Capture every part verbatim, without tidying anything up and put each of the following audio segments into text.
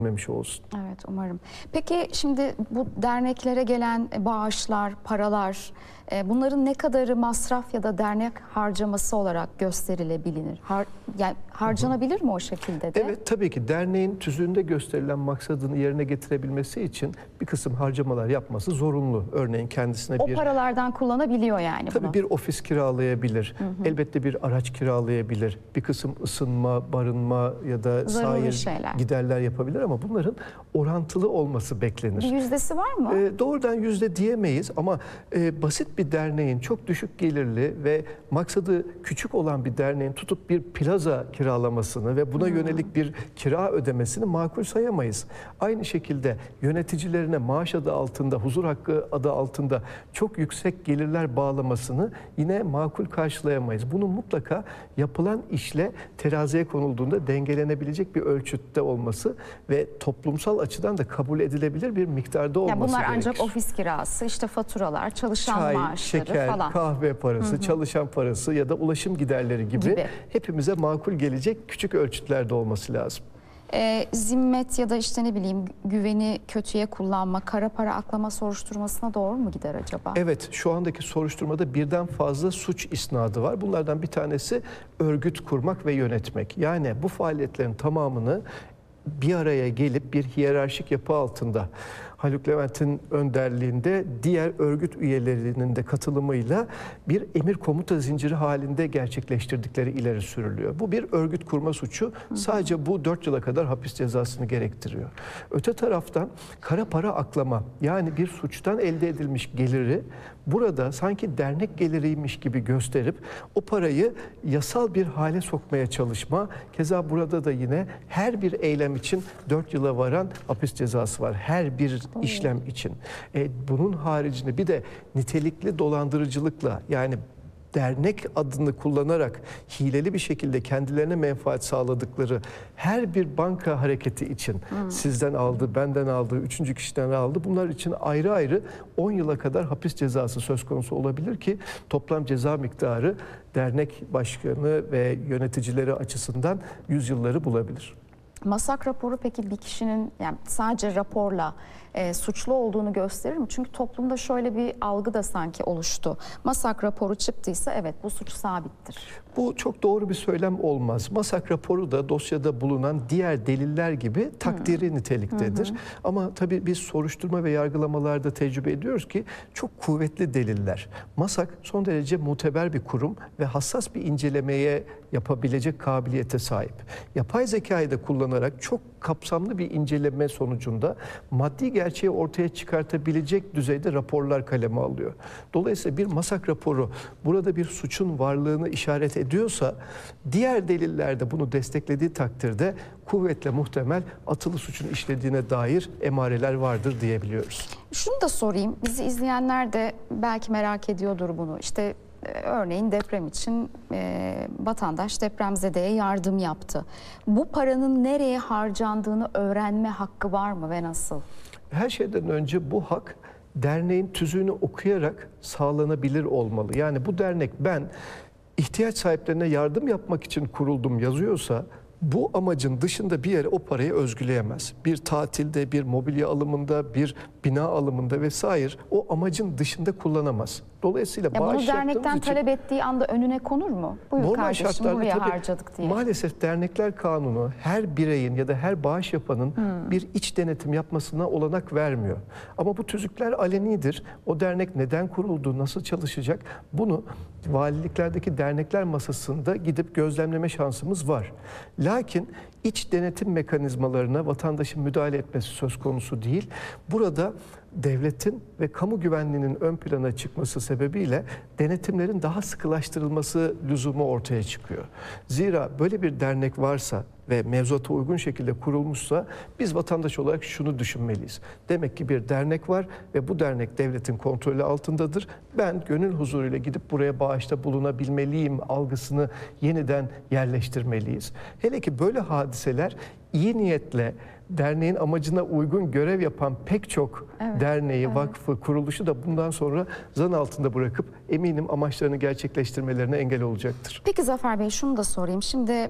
olsun. Evet, umarım. Peki şimdi bu derneklere gelen bağışlar, paralar, bunların ne kadarı masraf ya da dernek harcaması olarak gösterilebilir? Har, yani harcanabilir Hı -hı. mi o şekilde de? Evet, tabii ki derneğin tüzüğünde gösterilen maksadını yerine getirebilmesi için bir kısım harcamalar yapması zorunlu. Örneğin kendisine o bir... O paralardan kullanabiliyor yani tabii bunu. bir ofis kiralayabilir, Hı -hı. elbette bir araç kiralayabilir, bir kısım ısınma, barınma ya da sahil giderler yapabilir ama bunların orantılı olması beklenir. Bir yüzdesi var mı? E, doğrudan yüzde diyemeyiz ama e, basit bir derneğin, çok düşük gelirli ve maksadı küçük olan bir derneğin tutup bir plaza kiralamasını ve buna hmm. yönelik bir kira ödemesini makul sayamayız. Aynı şekilde yöneticilerine maaş adı altında, huzur hakkı adı altında çok yüksek gelirler bağlamasını yine makul karşılayamayız. Bunun mutlaka yapılan işle teraziye konulduğunda dengelenebilecek bir ölçütte olması ve toplumsal açıdan da kabul edilebilir bir miktarda olması yani bunlar gerekir. Ancak ofis kirası, işte faturalar, çalışan Çay, maaşları şeker, falan. kahve parası, hı hı. çalışan parası ya da ulaşım giderleri gibi, gibi hepimize makul gelecek küçük ölçütlerde olması lazım. E, zimmet ya da işte ne bileyim güveni kötüye kullanma, kara para aklama soruşturmasına doğru mu gider acaba? Evet, şu andaki soruşturmada birden fazla suç isnadı var. Bunlardan bir tanesi örgüt kurmak ve yönetmek. Yani bu faaliyetlerin tamamını bir araya gelip bir hiyerarşik yapı altında Haluk Levent'in önderliğinde diğer örgüt üyelerinin de katılımıyla bir emir komuta zinciri halinde gerçekleştirdikleri ileri sürülüyor. Bu bir örgüt kurma suçu. Sadece bu dört yıla kadar hapis cezasını gerektiriyor. Öte taraftan kara para aklama, yani bir suçtan elde edilmiş geliri burada sanki dernek geliriymiş gibi gösterip o parayı yasal bir hale sokmaya çalışma. Keza burada da yine her bir eylem için dört yıla varan hapis cezası var. Her bir işlem için. E, bunun haricinde bir de nitelikli dolandırıcılıkla, yani dernek adını kullanarak hileli bir şekilde kendilerine menfaat sağladıkları her bir banka hareketi için hmm. sizden aldı, benden aldı, üçüncü kişiden aldı. Bunlar için ayrı ayrı on yıla kadar hapis cezası söz konusu olabilir ki toplam ceza miktarı dernek başkanı ve yöneticileri açısından yüz yılları bulabilir. MASAK raporu peki bir kişinin yani sadece raporla e, suçlu olduğunu gösterir mi? Çünkü toplumda şöyle bir algı da sanki oluştu. MASAK raporu çıktıysa evet bu suç sabittir. Bu çok doğru bir söylem olmaz. MASAK raporu da dosyada bulunan diğer deliller gibi takdiri hmm. niteliktedir. Hmm. Ama tabii biz soruşturma ve yargılamalarda tecrübe ediyoruz ki çok kuvvetli deliller. MASAK son derece muteber bir kurum ve hassas bir incelemeye yapabilecek kabiliyete sahip. Yapay zekayı da kullanarak çok kapsamlı bir inceleme sonucunda maddi gerçeği ortaya çıkartabilecek düzeyde raporlar kaleme alıyor. Dolayısıyla bir MASAK raporu burada bir suçun varlığını işaret ediyorsa, diğer delillerde bunu desteklediği takdirde kuvvetle muhtemel atılı suçun işlediğine dair emareler vardır diyebiliyoruz. Şunu da sorayım, bizi izleyenler de belki merak ediyordur bunu. İşte örneğin deprem için e, vatandaş depremzedeye yardım yaptı. Bu paranın nereye harcandığını öğrenme hakkı var mı ve nasıl? Her şeyden önce bu hak derneğin tüzüğünü okuyarak sağlanabilir olmalı. Yani bu dernek ben ihtiyaç sahiplerine yardım yapmak için kuruldum yazıyorsa bu amacın dışında bir yere o parayı özgüleyemez. Bir tatilde, bir mobilya alımında, bir bina alımında vesaire o amacın dışında kullanamaz. Dolayısıyla ya bağış bunu dernekten için, talep ettiği anda önüne konur mu? Buyur kardeşim buraya tabii, harcadık diye. Maalesef dernekler kanunu her bireyin ya da her bağış yapanın hmm. bir iç denetim yapmasına olanak vermiyor. Ama bu tüzükler alenidir. O dernek neden kuruldu, nasıl çalışacak? Bunu valiliklerdeki dernekler masasında gidip gözlemleme şansımız var. Lakin iç denetim mekanizmalarına vatandaşın müdahale etmesi söz konusu değil. Burada devletin ve kamu güvenliğinin ön plana çıkması sebebiyle denetimlerin daha sıkılaştırılması lüzumu ortaya çıkıyor. Zira böyle bir dernek varsa ve mevzuata uygun şekilde kurulmuşsa biz vatandaş olarak şunu düşünmeliyiz. Demek ki bir dernek var ve bu dernek devletin kontrolü altındadır. Ben gönül huzuruyla gidip buraya bağışta bulunabilmeliyim algısını yeniden yerleştirmeliyiz. Hele ki böyle hadiseler iyi niyetle derneğin amacına uygun görev yapan pek çok evet, derneği, evet. vakfı, kuruluşu da bundan sonra zan altında bırakıp eminim amaçlarını gerçekleştirmelerine engel olacaktır. Peki Zafer Bey şunu da sorayım. Şimdi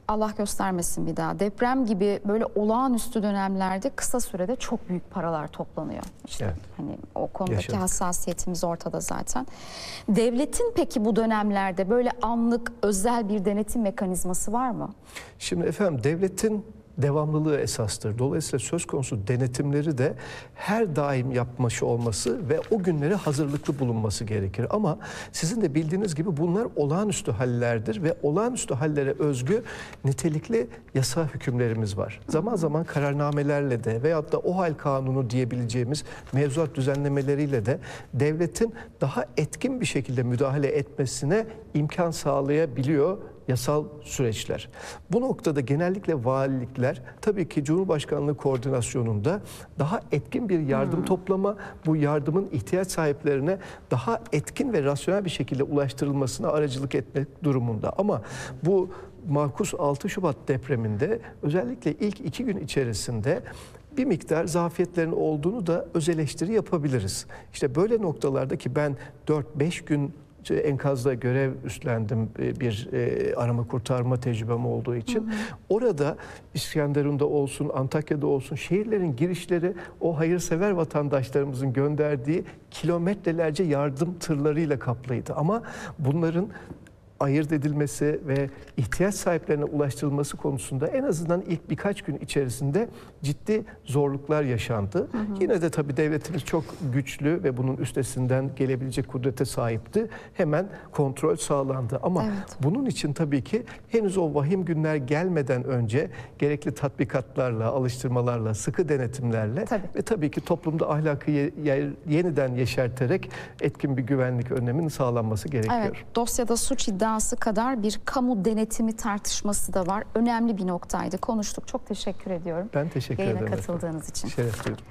Allah göstermesin bir daha. Deprem gibi böyle olağanüstü dönemlerde kısa sürede çok büyük paralar toplanıyor. İşte Evet. hani o konudaki Yaşadık. hassasiyetimiz ortada zaten. Devletin peki bu dönemlerde böyle anlık özel bir denetim mekanizması var mı? Şimdi efendim devletin devamlılığı esastır. Dolayısıyla söz konusu denetimleri de her daim yapmış olması ve o günlere hazırlıklı bulunması gerekir. Ama sizin de bildiğiniz gibi bunlar olağanüstü hallerdir ve olağanüstü hallere özgü nitelikli yasa hükümlerimiz var. Zaman zaman kararnamelerle de veyahut da o hal kanunu diyebileceğimiz mevzuat düzenlemeleriyle de devletin daha etkin bir şekilde müdahale etmesine imkan sağlayabiliyor yasal süreçler. Bu noktada genellikle valilikler tabii ki Cumhurbaşkanlığı koordinasyonunda daha etkin bir yardım hmm. toplama, bu yardımın ihtiyaç sahiplerine daha etkin ve rasyonel bir şekilde ulaştırılmasına aracılık etmek durumunda. Ama bu makus altı Şubat depreminde özellikle ilk iki gün içerisinde bir miktar zafiyetlerin olduğunu da öz eleştiri yapabiliriz. İşte böyle noktalarda ki ben dört beş gün enkazda görev üstlendim bir e, arama kurtarma tecrübem olduğu için. Hı hı. Orada İskenderun'da olsun, Antakya'da olsun şehirlerin girişleri o hayırsever vatandaşlarımızın gönderdiği kilometrelerce yardım tırlarıyla kaplıydı. Ama bunların ayırt edilmesi ve ihtiyaç sahiplerine ulaştırılması konusunda en azından ilk birkaç gün içerisinde ciddi zorluklar yaşandı. Hı hı. Yine de tabii devletimiz çok güçlü ve bunun üstesinden gelebilecek kudrete sahipti. Hemen kontrol sağlandı. Ama evet. bunun için tabii ki henüz o vahim günler gelmeden önce gerekli tatbikatlarla, alıştırmalarla, sıkı denetimlerle tabii. ve tabii ki toplumda ahlakı ye yeniden yeşerterek etkin bir güvenlik önleminin sağlanması gerekiyor. Evet, dosyada suç iddiası kadar bir kamu denetimi tartışması da var. Önemli bir noktaydı. Konuştuk. Çok teşekkür ediyorum. Ben teşekkür Yayına ederim. katıldığınız için. Şeref duydum.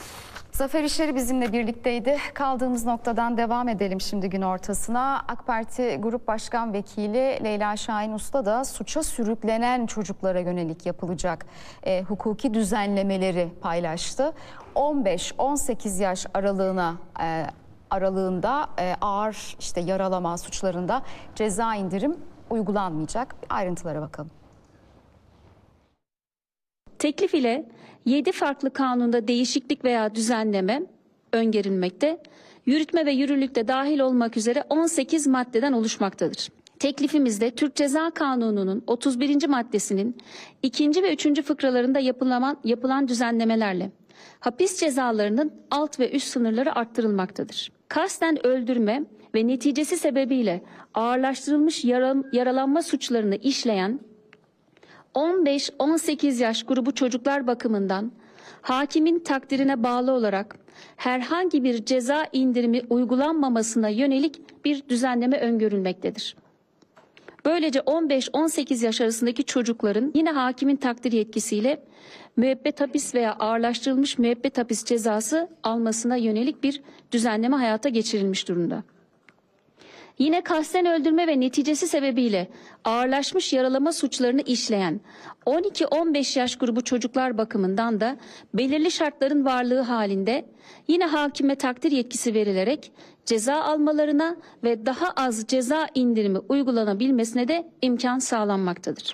Zafer İşleri bizimle birlikteydi. Kaldığımız noktadan devam edelim şimdi gün ortasına. AK Parti Grup Başkan Vekili Leyla Şahin Usta da suça sürüklenen çocuklara yönelik yapılacak e, hukuki düzenlemeleri paylaştı. on beş on sekiz yaş aralığına e, aralığında e, ağır işte yaralama suçlarında ceza indirim uygulanmayacak. Ayrıntılara bakalım. Teklif ile yedi farklı kanunda değişiklik veya düzenleme öngörülmekte, yürütme ve yürürlükte dahil olmak üzere on sekiz maddeden oluşmaktadır. Teklifimizde Türk Ceza Kanunu'nun otuz birinci maddesinin ikinci ve üçüncü fıkralarında yapılan, yapılan düzenlemelerle hapis cezalarının alt ve üst sınırları arttırılmaktadır. Kasten öldürme ve neticesi sebebiyle ağırlaştırılmış yaralanma suçlarını işleyen on beş on sekiz yaş grubu çocuklar bakımından hakimin takdirine bağlı olarak herhangi bir ceza indirimi uygulanmamasına yönelik bir düzenleme öngörülmektedir. Böylece on beş on sekiz yaş arasındaki çocukların yine hakimin takdir yetkisiyle müebbet hapis veya ağırlaştırılmış müebbet hapis cezası almasına yönelik bir düzenleme hayata geçirilmiş durumda. Yine kasten öldürme ve neticesi sebebiyle ağırlaşmış yaralama suçlarını işleyen on iki on beş yaş grubu çocuklar bakımından da belirli şartların varlığı halinde yine hakime takdir yetkisi verilerek ceza almalarına ve daha az ceza indirimi uygulanabilmesine de imkan sağlanmaktadır.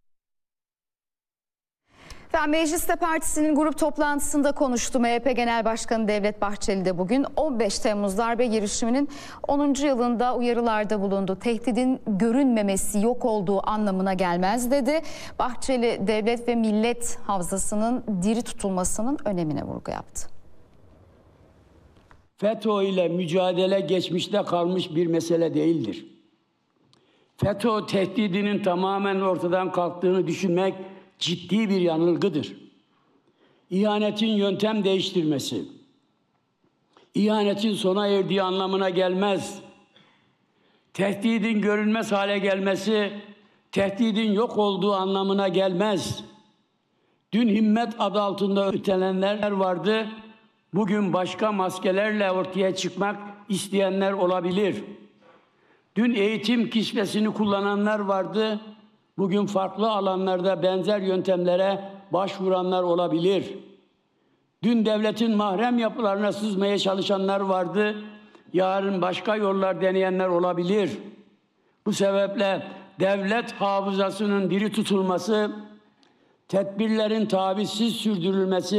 Ben Mecliste Partisi'nin grup toplantısında konuştu. M H P Genel Başkanı Devlet Bahçeli de bugün on beş Temmuz darbe girişiminin onuncu yılında uyarılarda bulundu. Tehdidin görünmemesi, yok olduğu anlamına gelmez dedi. Bahçeli devlet ve millet hafızasının diri tutulmasının önemine vurgu yaptı. FETÖ ile mücadele geçmişte kalmış bir mesele değildir. FETÖ tehdidinin tamamen ortadan kalktığını düşünmek ciddi bir yanılgıdır. İhanetin yöntem değiştirmesi, ihanetin sona erdiği anlamına gelmez. Tehdidin görünmez hale gelmesi, tehdidin yok olduğu anlamına gelmez. Dün himmet adı altında ötelenler vardı, bugün başka maskelerle ortaya çıkmak isteyenler olabilir. Dün eğitim kisvesini kullananlar vardı, bugün farklı alanlarda benzer yöntemlere başvuranlar olabilir. Dün devletin mahrem yapılarına sızmaya çalışanlar vardı, yarın başka yollar deneyenler olabilir. Bu sebeple devlet hafızasının diri tutulması, tedbirlerin tavizsiz sürdürülmesi